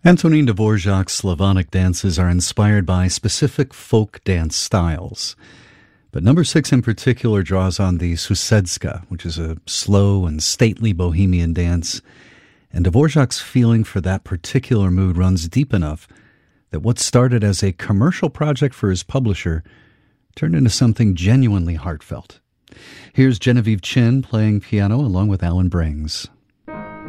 Antonin Dvorak's Slavonic dances are inspired by specific folk dance styles. But number 6 in particular draws on the Susedska, which is a slow and stately bohemian dance. And Dvorak's feeling for that particular mood runs deep enough that what started as a commercial project for his publisher turned into something genuinely heartfelt. Here's Genevieve Chin playing piano along with Alan Brings.